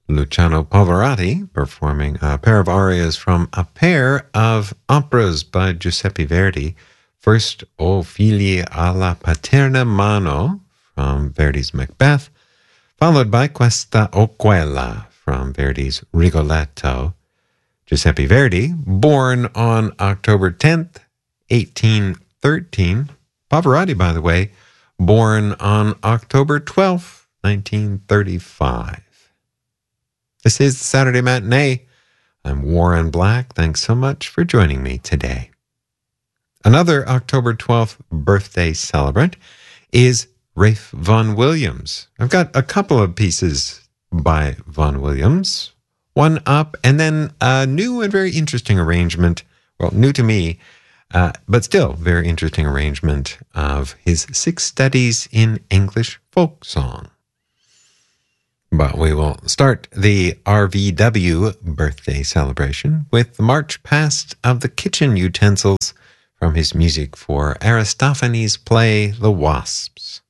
Luciano Pavarotti performing a pair of arias from a pair of operas by Giuseppe Verdi. First, O figli alla paterna mano from Verdi's Macbeth, followed by Questa o quella from Verdi's Rigoletto. Giuseppe Verdi, born on October 10th, 1813. Pavarotti, by the way, born on October 12th, 1935. This is the Saturday Matinee. I'm Warren Black. Thanks so much for joining me today. Another October 12th birthday celebrant is Ralph Vaughan Williams. I've got a couple of pieces by Vaughan Williams. One up, and then a new and very interesting arrangement, well, new to me, but still very interesting arrangement of his 6 studies in English folk song. But we will start the RVW birthday celebration with the March Past of the Kitchen Utensils from his music for Aristophanes' play The Wasps.